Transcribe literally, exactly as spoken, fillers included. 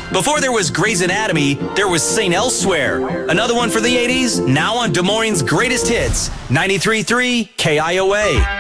Before there was Grey's Anatomy, there was Saint Elsewhere. Another one for the eighties, now on Des Moines' Greatest Hits, ninety-three point three K I O A.